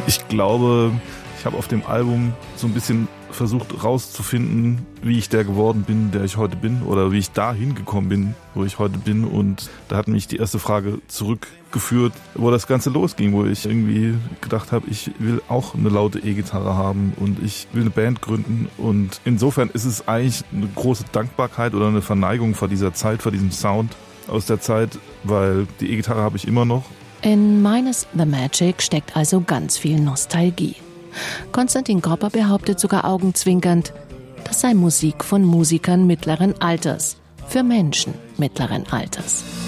Ich glaube, ich habe auf dem Album so ein bisschen versucht rauszufinden, wie ich der geworden bin, der ich heute bin, oder wie ich da hingekommen bin, wo ich heute bin. Und da hat mich die erste Frage zurückgeführt, wo das Ganze losging, wo ich irgendwie gedacht habe, ich will auch eine laute E-Gitarre haben und ich will eine Band gründen. Und insofern ist es eigentlich eine große Dankbarkeit oder eine Verneigung vor dieser Zeit, vor diesem Sound aus der Zeit, weil die E-Gitarre habe ich immer noch. In Minus the Magic steckt also ganz viel Nostalgie. Konstantin Gropper behauptet sogar augenzwinkernd, das sei Musik von Musikern mittleren Alters, für Menschen mittleren Alters.